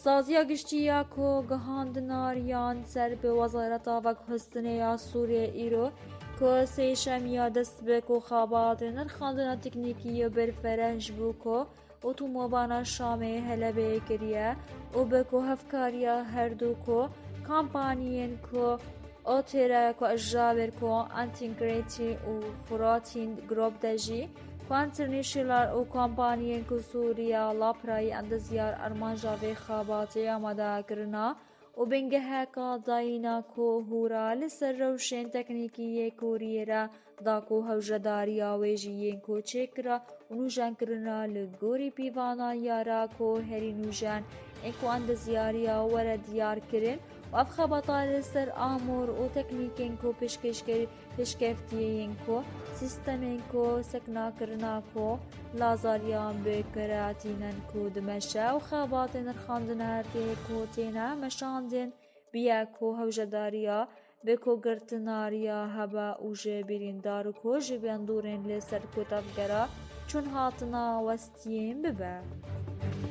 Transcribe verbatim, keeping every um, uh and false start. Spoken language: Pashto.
سازیا گشتیا کو گهاندناریان سر به وزارت آوک هستنه یا سوریه ایرو که سیشم دست به کو خوابات نرخاندنا تکنیکی برفرهش بو کو اتومبانا شامه هلبه کریه و به کو هفکاریا هر دو کو کامپانیین کو اوتره کو اجابر کو انتگریتی و فراتین گروپ دجی کوانترنیشلار و کامپانیین کو سوریا لاپرای اندزیار ارمانجا و خواباتی آماده کرنا و بنگه هکا داینا کو هورا لسر روشن تکنیکی کوریرا دا کو هوجداریا ویجیین کو چکرا و نوجان کرنا لگوری پیوانا یارا کو هری نوجان انکو اندزیاریا ورا دیار کرن و افخابطا لسر آمور و تکنیکین کو پشکشکر پشکفتیین کو سیستمین کو سکنا کرنا کو لازاریان بکراتینن کو دمشا و خواباتن رخاندن هرتی کو تینا مشاندن بیا کو هوجداریا بکو گرتناریا هبا و جبیریندار کو جبیان دورین لسر کو تفگرا چون هاتنا وستیم ببا